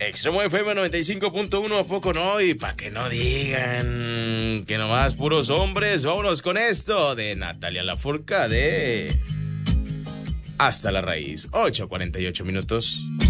Extremo FM 95.1, ¿a poco no? Y pa' que no digan que nomás puros hombres, vámonos con esto de Natalia Lafourcade. Hasta la raíz, 8:48 minutos.